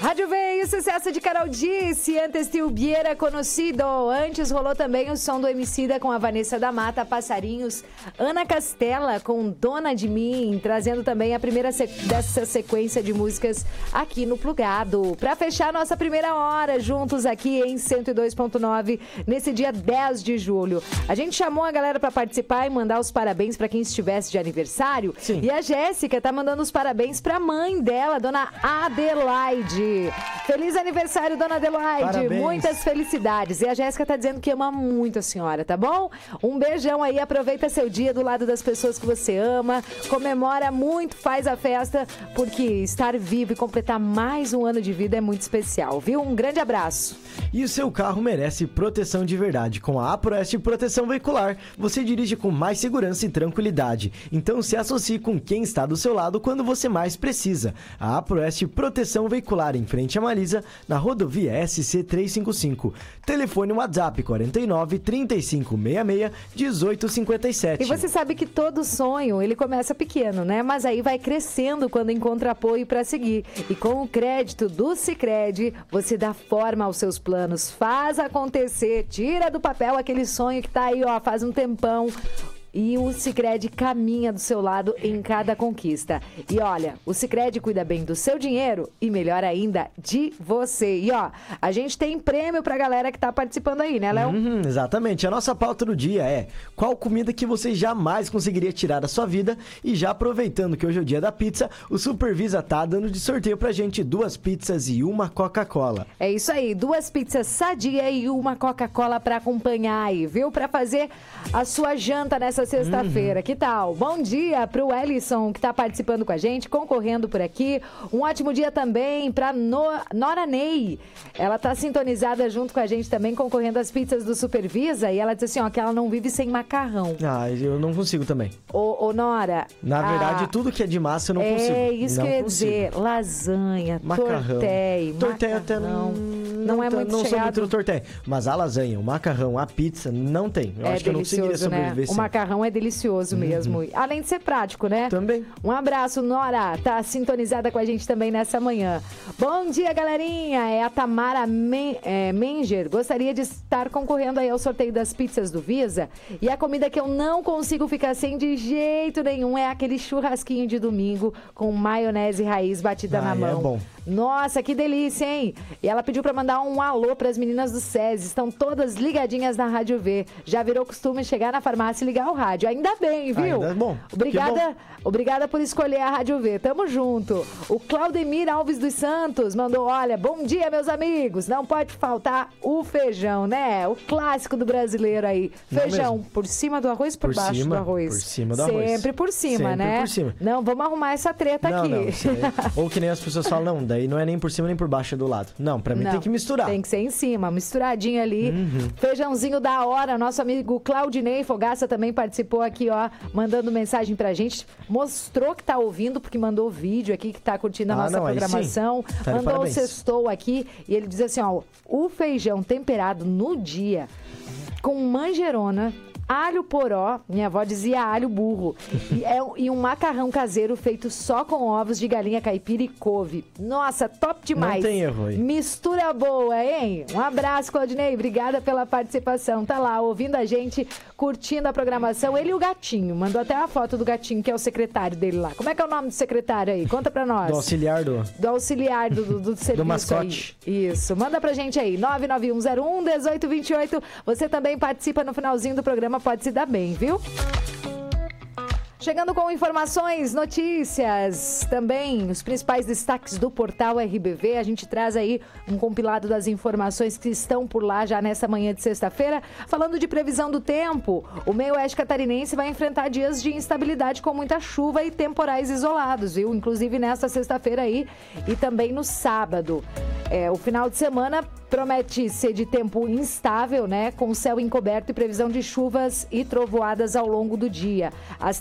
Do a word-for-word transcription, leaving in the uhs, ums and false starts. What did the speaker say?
Rádio Veio, sucesso de Carol Disse, antes de Ubiera conhecido. Antes rolou também o som do Emicida com a Vanessa da Mata, Passarinhos. Ana Castela com Dona de Mim, trazendo também a primeira se- dessa sequência de músicas aqui no Plugado. Pra fechar nossa primeira hora, juntos aqui em cento e dois ponto nove, nesse dia dez de julho. A gente chamou a galera pra participar e mandar os parabéns pra quem estivesse de aniversário. Sim. E a Jéssica tá mandando os parabéns pra mãe dela, dona Adelaide. Feliz aniversário, dona Adelaide. Parabéns. Muitas felicidades. E a Jéssica tá dizendo que ama muito a senhora, tá bom? Um beijão aí, aproveita seu dia do lado das pessoas que você ama, comemora muito, faz a festa, porque estar vivo e completar mais um ano de vida é muito especial, viu? Um grande abraço. E o seu carro merece proteção de verdade. Com a APROEST Proteção Veicular, você dirige com mais segurança e tranquilidade. Então se associe com quem está do seu lado quando você mais precisa. A APROEST Proteção Veicular, em frente a Marisa, na rodovia S C trezentos e cinquenta e cinco. Telefone WhatsApp quarenta e nove, trinta e cinco, sessenta e seis, dezoito cinquenta e sete. E você sabe que todo sonho, ele começa pequeno, né? Mas aí vai crescendo quando encontra apoio para seguir. E com o crédito do Sicredi, você dá forma aos seus planos, faz acontecer, tira do papel aquele sonho que tá aí, ó, faz um tempão. E o Sicredi caminha do seu lado em cada conquista. E olha, o Sicredi cuida bem do seu dinheiro e melhor ainda, de você. E ó, a gente tem prêmio pra galera que tá participando aí, né, Léo? Uhum, exatamente. A nossa pauta do dia é: qual comida que você jamais conseguiria tirar da sua vida? E já aproveitando que hoje é o dia da pizza, o Supervisa tá dando de sorteio pra gente duas pizzas e uma Coca-Cola. É isso aí, duas pizzas Sadia e uma Coca-Cola pra acompanhar aí, viu? Pra fazer a sua janta nessa sexta-feira. Uhum. Que tal? Bom dia pro Ellison, que tá participando com a gente, concorrendo por aqui. Um ótimo dia também pra no... Nora Ney. Ela tá sintonizada junto com a gente também, concorrendo às pizzas do Supervisa. E ela diz assim, ó, que ela não vive sem macarrão. Ah, eu não consigo também. Ô, ô Nora... Na verdade, a... tudo que é de massa eu não é consigo. É isso não que eu ia consigo. dizer. Lasanha, macarrão. tortéi, Tortéi macarrão. até não... Não, não é muito não chegado. sou muito no tortéi. Mas a lasanha, o macarrão, a pizza, não tem. Eu é acho que eu não conseguiria sobreviver, né? sem. O macarrão é delicioso mesmo. Uhum. Além de ser prático, né? Também. Um abraço, Nora. Tá sintonizada com a gente também nessa manhã. Bom dia, galerinha. É a Tamara Men é, Menger. Gostaria de estar concorrendo aí ao sorteio das pizzas do Visa. E a comida que eu não consigo ficar sem de jeito nenhum é aquele churrasquinho de domingo com maionese raiz batida ah, na mão. É bom. Nossa, que delícia, hein? E ela pediu pra mandar um alô pras meninas do SESI. Estão todas ligadinhas na Rádio V. Já virou costume chegar na farmácia e ligar o rádio. Ainda bem, viu? Ainda é bom. Obrigada, bom. obrigada por escolher a Rádio V. Tamo junto. O Claudemir Alves dos Santos mandou, olha, bom dia, meus amigos. Não pode faltar o feijão, né? O clássico do brasileiro aí. Feijão por cima do arroz, por, por baixo cima, do arroz? Por cima do Sempre arroz. Sempre por cima, Sempre né? por cima. Não, vamos arrumar essa treta não, aqui. Não, é... Ou que nem as pessoas falam, não, daí não é nem por cima nem por baixo, é do lado. Não, pra mim não, tem que misturar. Tem que ser em cima, misturadinho ali. Uhum. Feijãozinho da hora. Nosso amigo Claudinei Fogaça também participou aqui, ó, mandando mensagem pra gente. Mostrou que tá ouvindo, porque mandou vídeo aqui, que tá curtindo a ah, nossa não, programação. Tá, mandou o parabéns. sextou aqui e ele diz assim, ó, o feijão temperado no dia com manjerona, alho poró, minha avó dizia alho burro, e, é, e um macarrão caseiro feito só com ovos de galinha caipira e couve. Nossa, top demais. Não tem erro aí. Mistura boa, hein? Um abraço, Claudinei, obrigada pela participação. Tá lá, ouvindo a gente, curtindo a programação. Ele e o gatinho, mandou até a foto do gatinho, que é o secretário dele lá. Como é que é o nome do secretário aí? Conta pra nós. Do auxiliar do... Do auxiliar do, do, do serviço do mascote. Aí. Isso, manda pra gente aí, nove nove um zero um, um oito dois oito. Você também participa no finalzinho do programa, pode se dar bem, viu? Chegando com informações, notícias, também os principais destaques do portal R B V. A gente traz aí um compilado das informações que estão por lá já nessa manhã de sexta-feira. Falando de previsão do tempo, o meio oeste catarinense vai enfrentar dias de instabilidade com muita chuva e temporais isolados, viu? Inclusive nesta sexta-feira aí e também no sábado. É, o final de semana promete ser de tempo instável, né? Com céu encoberto e previsão de chuvas e trovoadas ao longo do dia. As